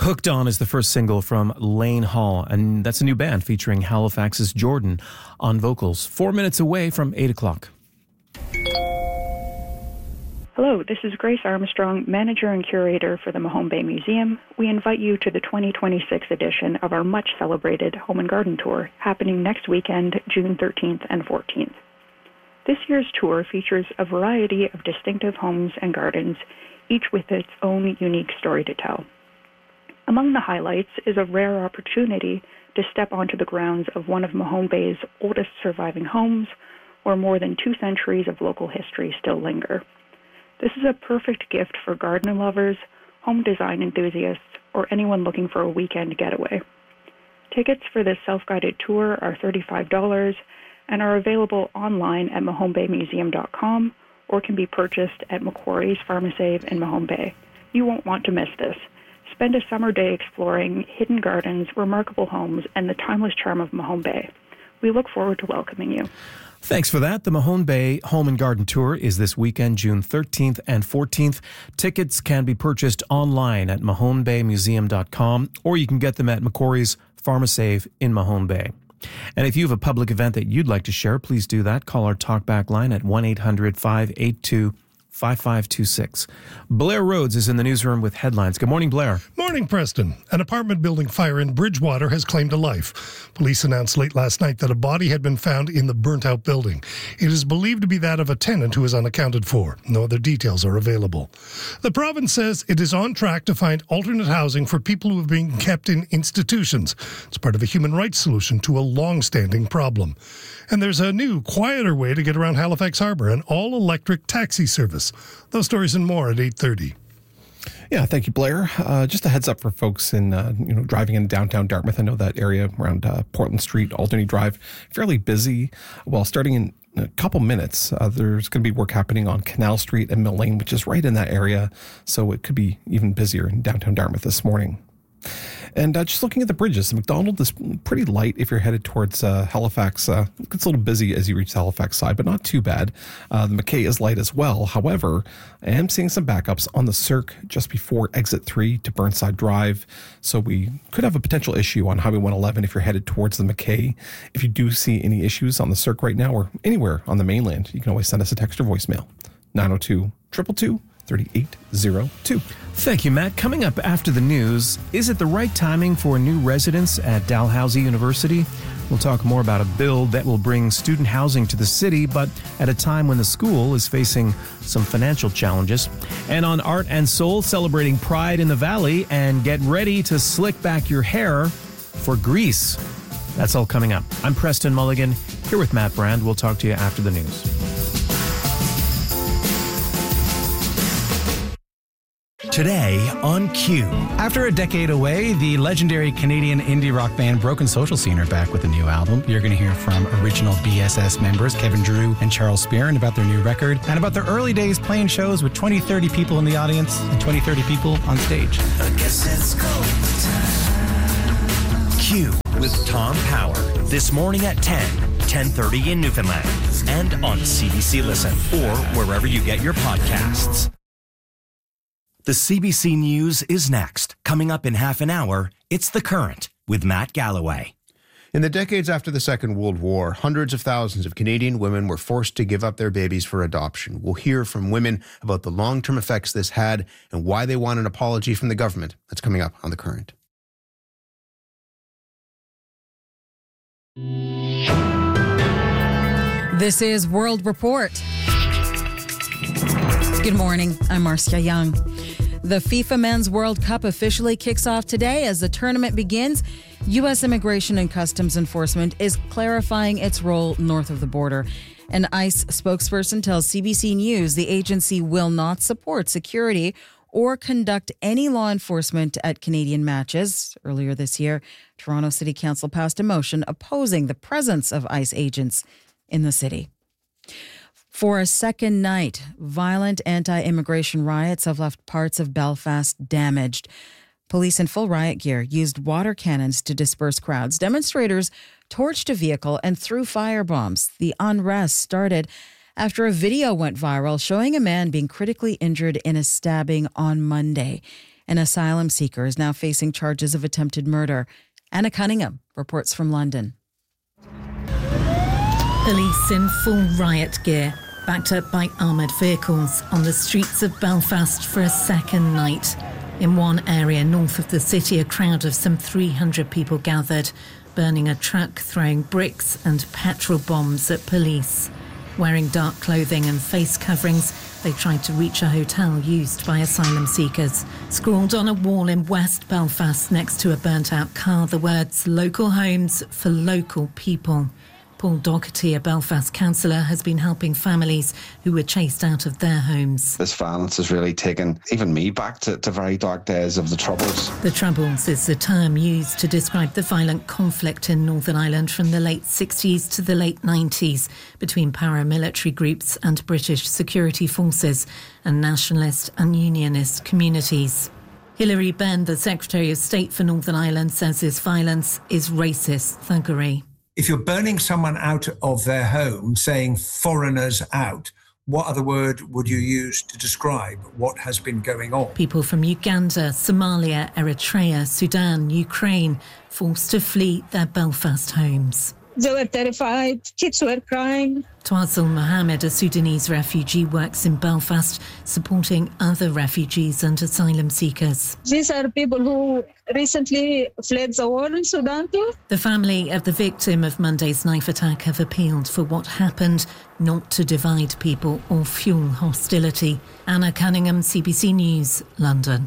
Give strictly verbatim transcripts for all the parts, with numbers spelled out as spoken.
Hooked On is the first single from Lane Hall, and that's a new band featuring Halifax's Jordan on vocals. Four minutes away from eight o'clock. Hello, this is Grace Armstrong, manager and curator for the Mahone Bay Museum. We invite you to the twenty twenty-six edition of our much-celebrated Home and Garden Tour, happening next weekend, June thirteenth and fourteenth. This year's tour features a variety of distinctive homes and gardens, each with its own unique story to tell. Among the highlights is a rare opportunity to step onto the grounds of one of Mahone Bay's oldest surviving homes, where more than two centuries of local history still linger. This is a perfect gift for garden lovers, home design enthusiasts, or anyone looking for a weekend getaway. Tickets for this self-guided tour are thirty-five dollars and are available online at mahone bay museum dot com or can be purchased at Macquarie's Pharmasave in Mahone Bay. You won't want to miss this. Spend a summer day exploring hidden gardens, remarkable homes, and the timeless charm of Mahone Bay. We look forward to welcoming you. Thanks for that. The Mahone Bay Home and Garden Tour is this weekend, June thirteenth and fourteenth. Tickets can be purchased online at mahone bay museum dot com, or you can get them at Macquarie's Pharmasave in Mahone Bay. And if you have a public event that you'd like to share, please do that. Call our talkback line at one eight hundred five eight two five five two six. Blair Rhodes is in the newsroom with headlines. Good morning, Blair. Morning, Preston. An apartment building fire in Bridgewater has claimed a life. Police announced late last night that a body had been found in the burnt-out building. It is believed to be that of a tenant who is unaccounted for. No other details are available. The province says it is on track to find alternate housing for people who have been kept in institutions. It's part of a human rights solution to a long-standing problem. And there's a new, quieter way to get around Halifax Harbour, an all-electric taxi service. Those stories and more at eight thirty. Yeah, thank you, Blair. Uh, just a heads up for folks in, uh, you know, driving in downtown Dartmouth. I know that area around uh, Portland Street, Alderney Drive, fairly busy. Well, starting in a couple minutes, uh, there's going to be work happening on Canal Street and Mill Lane, which is right in that area. So it could be even busier in downtown Dartmouth this morning. And uh, just looking at the bridges, the McDonald is pretty light if you're headed towards uh, Halifax. Uh, it gets a little busy as you reach the Halifax side, but not too bad. Uh, the McKay is light as well. However, I am seeing some backups on the Cirque just before exit three to Burnside Drive. So we could have a potential issue on Highway one eleven if you're headed towards the McKay. If you do see any issues on the Cirque right now or anywhere on the mainland, you can always send us a text or voicemail. nine oh two, two two two, thirty-eight oh two. Thank you, Matt. Coming up after the news, is it the right timing for new residents at Dalhousie University? We'll talk more about a bill that will bring student housing to the city, but at a time when the school is facing some financial challenges. And on Art and Soul, celebrating Pride in the Valley, and get ready to slick back your hair for Greece. That's all coming up. I'm Preston Mulligan, here with Matt Brand. We'll talk to you after the news. Today on Q. After a decade away, the legendary Canadian indie rock band Broken Social Scene are back with a new album. You're going to hear from original B S S members Kevin Drew and Charles Spearn about their new record and about their early days playing shows with twenty, thirty people in the audience and twenty, thirty people on stage. I guess it's go time. Q with Tom Power. This morning at ten, ten thirty in Newfoundland and on C B C Listen or wherever you get your podcasts. The C B C News is next. Coming up in half an hour, it's The Current with Matt Galloway. In the decades after the Second World War, hundreds of thousands of Canadian women were forced to give up their babies for adoption. We'll hear from women about the long-term effects this had and why they want an apology from the government. That's coming up on The Current. This is World Report. Good morning. I'm Marcia Young. The FIFA Men's World Cup officially kicks off today. As the tournament begins, U S Immigration and Customs Enforcement is clarifying its role north of the border. An ICE spokesperson tells C B C News the agency will not support security or conduct any law enforcement at Canadian matches. Earlier this year, Toronto City Council passed a motion opposing the presence of ICE agents in the city. For a second night, violent anti-immigration riots have left parts of Belfast damaged. Police in full riot gear used water cannons to disperse crowds. Demonstrators torched a vehicle and threw firebombs. The unrest started after a video went viral showing a man being critically injured in a stabbing on Monday. An asylum seeker is now facing charges of attempted murder. Anna Cunningham reports from London. Police in full riot gear, backed up by armoured vehicles on the streets of Belfast for a second night. In one area north of the city, a crowd of some three hundred people gathered, burning a truck, throwing bricks and petrol bombs at police. Wearing dark clothing and face coverings, they tried to reach a hotel used by asylum seekers. Scrawled on a wall in West Belfast next to a burnt-out car, the words, "Local homes for local people." Paul Doherty, a Belfast councillor, has been helping families who were chased out of their homes. This violence has really taken even me back to, to very dark days of the Troubles. The Troubles is the term used to describe the violent conflict in Northern Ireland from the late sixties to the late nineties between paramilitary groups and British security forces and nationalist and unionist communities. Hilary Benn, the Secretary of State for Northern Ireland, says this violence is racist thuggery. If you're burning someone out of their home, saying foreigners out, what other word would you use to describe what has been going on? People from Uganda, Somalia, Eritrea, Sudan, Ukraine, forced to flee their Belfast homes. They were terrified. Kids were crying. Twazel Mohammed, a Sudanese refugee, works in Belfast, supporting other refugees and asylum seekers. These are people who recently fled the war in Sudan too. The family of the victim of Monday's knife attack have appealed for what happened not to divide people or fuel hostility. Anna Cunningham, C B C News, London.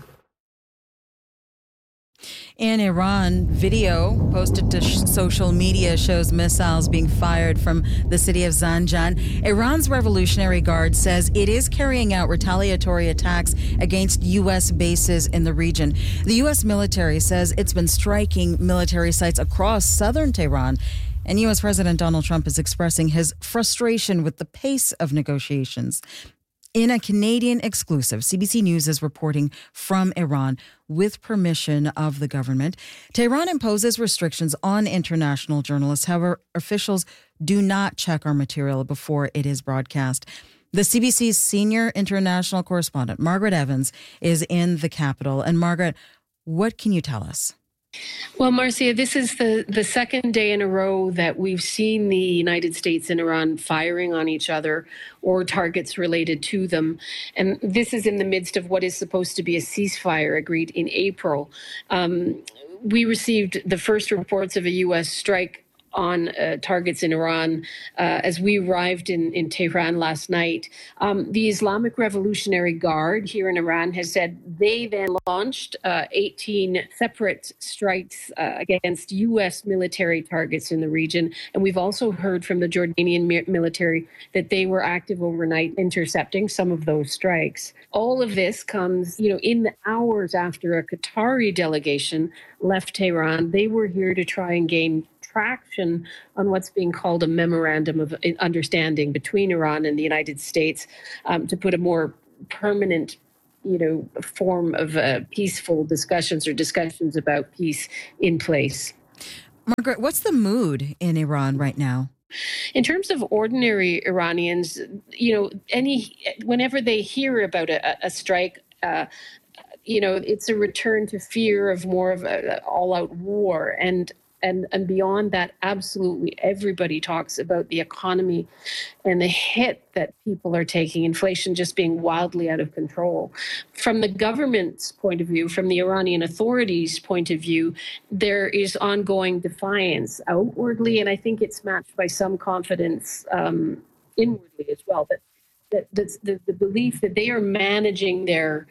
In Iran, video posted to sh- social media shows missiles being fired from the city of Zanjan. Iran's Revolutionary Guard says it is carrying out retaliatory attacks against U S bases in the region. The U S military says it's been striking military sites across southern Tehran. And U S President Donald Trump is expressing his frustration with the pace of negotiations. In a Canadian exclusive, C B C News is reporting from Iran with permission of the government. Tehran imposes restrictions on international journalists. However, officials do not check our material before it is broadcast. The C B C's senior international correspondent, Margaret Evans, is in the capital. And Margaret, what can you tell us? Well, Marcia, this is the, the second day in a row that we've seen the United States and Iran firing on each other or targets related to them. And this is in the midst of what is supposed to be a ceasefire agreed in April. Um, we received the first reports of a U S strike on uh, targets in Iran uh, as we arrived in, in Tehran last night. Um, the Islamic Revolutionary Guard here in Iran has said they then launched uh, eighteen separate strikes uh, against U S military targets in the region. And we've also heard from the Jordanian mi- military that they were active overnight intercepting some of those strikes. All of this comes, you know, in the hours after a Qatari delegation left Tehran. They were here to try and gain traction on what's being called a memorandum of understanding between Iran and the United States um, to put a more permanent, you know, form of uh, peaceful discussions or discussions about peace in place. Margaret, what's the mood in Iran right now? In terms of ordinary Iranians, you know, any whenever they hear about a, a strike, uh, you know, it's a return to fear of more of an all-out war. And And, and beyond that, absolutely everybody talks about the economy and the hit that people are taking, inflation just being wildly out of control. From the government's point of view, from the Iranian authorities' point of view, there is ongoing defiance outwardly, and I think it's matched by some confidence um, inwardly as well. But that, that's the, the belief that they are managing their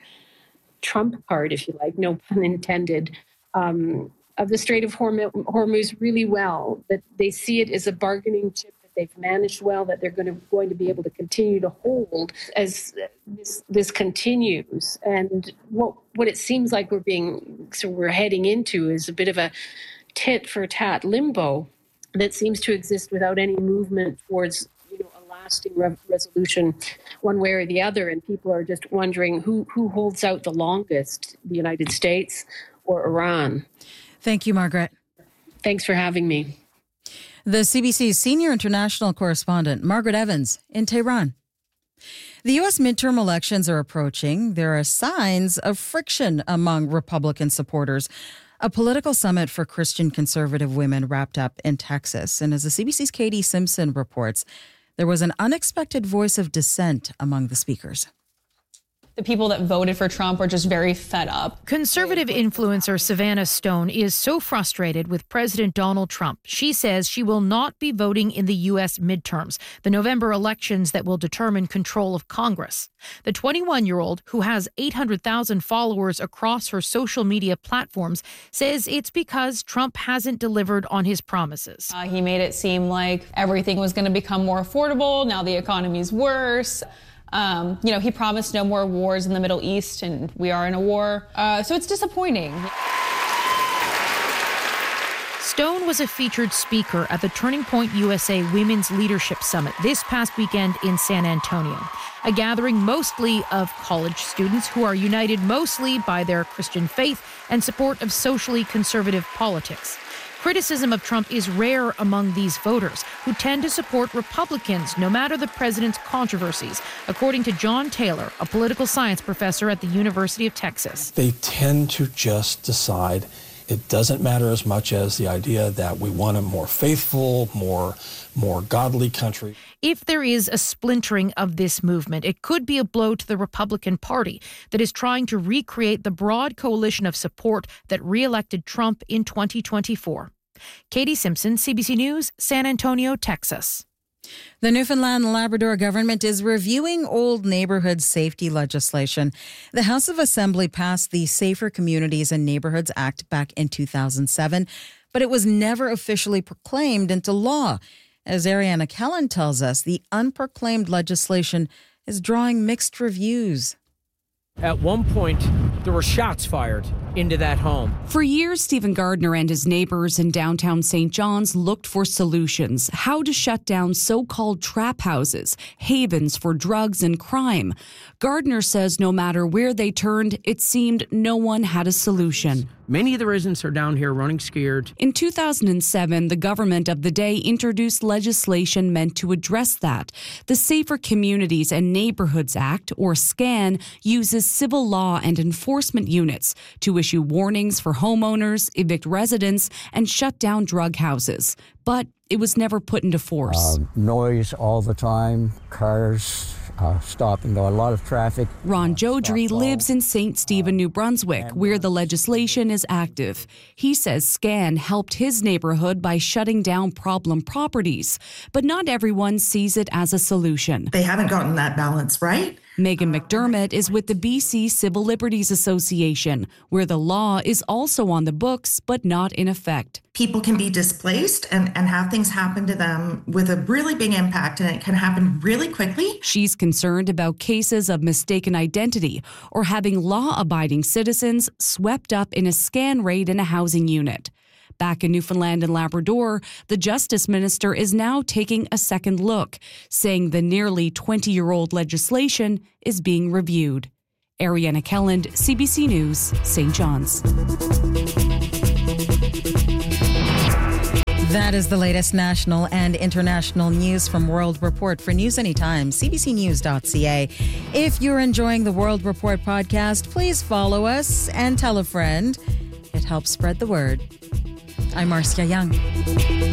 trump card, if you like, no pun intended, um, of the Strait of Hormuz really well, that they see it as a bargaining chip that they've managed well, that they're going to going to be able to continue to hold as this this continues. And what what it seems like we're being so we're heading into is a bit of a tit for tat limbo that seems to exist without any movement towards, you know, a lasting re- resolution one way or the other. And people are just wondering who who holds out the longest, the United States or Iran. Thank you, Margaret. Thanks for having me. The C B C's senior international correspondent, Margaret Evans, in Tehran. The U S midterm elections are approaching. There are signs of friction among Republican supporters. A political summit for Christian conservative women wrapped up in Texas. And as the C B C's Katie Simpson reports, there was an unexpected voice of dissent among the speakers. The people that voted for Trump are just very fed up. Conservative influencer Savannah Stone is so frustrated with President Donald Trump. She says she will not be voting in the U S midterms, the November elections that will determine control of Congress. The twenty-one-year-old, who has eight hundred thousand followers across her social media platforms, says it's because Trump hasn't delivered on his promises. Uh, he made it seem like everything was going to become more affordable. Now the economy's worse. Um, you know, he promised no more wars in the Middle East, and we are in a war. Uh, so it's disappointing. Stone was a featured speaker at the Turning Point U S A Women's Leadership Summit this past weekend in San Antonio, a gathering mostly of college students who are united mostly by their Christian faith and support of socially conservative politics. Criticism of Trump is rare among these voters, who tend to support Republicans no matter the president's controversies, according to John Taylor, a political science professor at the University of Texas. They tend to just decide it doesn't matter as much as the idea that we want a more faithful, more, more godly country. If there is a splintering of this movement, it could be a blow to the Republican Party that is trying to recreate the broad coalition of support that re-elected Trump in twenty twenty-four. Katie Simpson, C B C News, San Antonio, Texas. The Newfoundland and Labrador government is reviewing old neighborhood safety legislation. The House of Assembly passed the Safer Communities and Neighborhoods Act back in two thousand seven, but it was never officially proclaimed into law. As Ariana Kellen tells us, the unproclaimed legislation is drawing mixed reviews. At one point, there were shots fired into that home. For years, Stephen Gardner and his neighbors in downtown Saint John's looked for solutions, how to shut down so-called trap houses, havens for drugs and crime. Gardner says no matter where they turned, it seemed no one had a solution. Many of the residents are down here running scared. In two thousand seven, the government of the day introduced legislation meant to address that. The Safer Communities and Neighborhoods Act, or SCAN, uses civil law and enforcement units to issue warnings for homeowners, evict residents, and shut down drug houses. But it was never put into force. Uh, noise all the time, cars uh, stop and go, a lot of traffic. Ron Jodry lives in Saint Stephen, New Brunswick, where the legislation is active. He says SCAN helped his neighborhood by shutting down problem properties, but not everyone sees it as a solution. They haven't gotten that balance right. Megan McDermott is with the B C Civil Liberties Association, where the law is also on the books but not in effect. People can be displaced and, and have things happen to them with a really big impact, and it can happen really quickly. She's concerned about cases of mistaken identity or having law-abiding citizens swept up in a SCAN raid in a housing unit. Back in Newfoundland and Labrador, the Justice Minister is now taking a second look, saying the nearly twenty-year-old legislation is being reviewed. Ariana Kelland, C B C News, Saint John's. That is the latest national and international news from World Report. For news anytime, c b c news dot c a. If you're enjoying the World Report podcast, please follow us and tell a friend. It helps spread the word. I'm Marcia Young.